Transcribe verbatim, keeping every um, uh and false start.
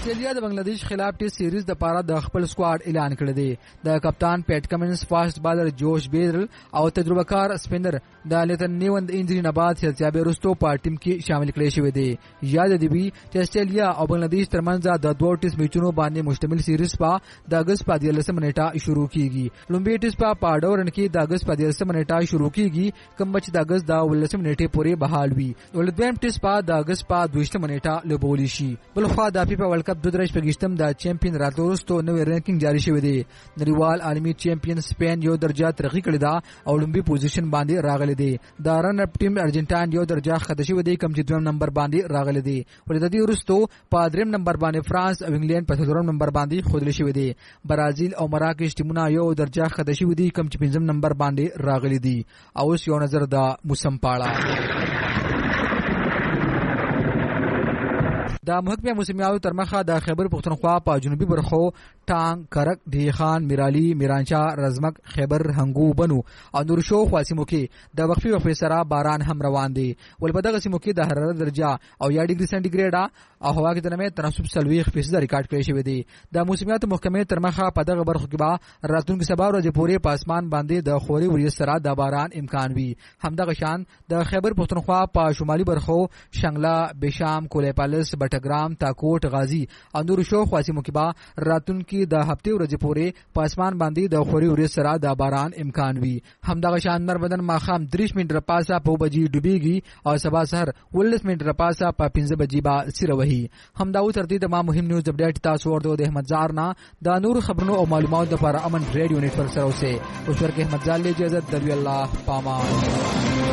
آسټرالیا د بنگلاديش خلاف ټیسټ سیریز د پاره د خپل سکواډ اعلان کړی دی. د کپتان پیټ کمنز، فاست بالر جوش بیدرل او تجربه کار سپینر د لیتن نیوند انجری نه بعد سیاسيابه رستو په ټیم کې شامل کړي شوی دی. یاد دی وی چې آسټرالیا او بنگلاديش ترمنځ د دوه ټیسټ میچونو باندې مشتمل سیریز په د اگست په دیارلسمه نیټه شروع کیږي. لومبي ټیسټ په پاډورن کې د اگست په دیارلسمه نیټه شروع کیږي، کوم چې د اگست د ولسمه نیټه پورې بحال وي. ولدویم ټیسټ په د اگست په دویشتمه نیټه لوبول شي. بلخوا د فیفا ورلد کپ دوه درې پګشتم د چیمپیون راتلورستو نوې رینکینګ جاری شوی دی. نړیوال عالمي چیمپیون سپین یو درجه ترقی کړی دا او لومبي پوزیشن باندې راغلی دی. د رن اپ ټیم ارجنټاین یو درجه خطا شوی دی، کوم چې دویم نمبر باندې راغلی دی. ولې د دې وروسته په دریم نمبر باندې فرانس او انګلند په څلورم نمبر باندې خودل شوی دی. برازیل او مراکش ټیمونه یو درجه خطا شوی دی، کوم چې پنځم نمبر باندې راغلی دی. او اوس یو نظر د موسم پاړه. د محکمه موسمیاتو تر مخه د خیبر پختونخوا په جنوبي برخو ټانګ، کرک، ډیخان، میرالی، میرانشاه، رزمک، خیبر، هنګو، بنو او نور شو خاصمو کې د وقفي وقفې سره باران هم روان دي. ول په دغه سیمو کې د حرارت درجه او یا ډیګري سنټیګریډ او هوا کې د نمې تناسب سلويخ فیصد ریکارډ کړی شوی دی. د موسمیاتو محکمې تر مخه په دغه برخو کې به راتلونکي سبا ورځې پورې په اسمان باندې د خوري وریځ سره د باران امکان وي. همدغه شان د خیبر پختونخوا په شمالي برخو شنګلا، بشام، کولېپالس، ټګرام، تاکوټ، غازی او نور شو خاصمو کې با راتلونکي د هفته ورځې پورې په اسمان باندې د خوري وریځ سره د باران امکان وي. همدغه شان نربدن ماخام دریش منټ رپاسا په بجې ډوبېږي او سبا سحر ولس منټ رپاسا په پنځه بجې با سره وهي. همدا و تر دې تمام مهم نیوز اپډیټ تاسو ورته د احمد زار نه د نور خبرونو او معلوماتو لپاره امن ریډیو نتورک سره اوسه. اوس ورکه احمد زار له اجازه د الله پامان.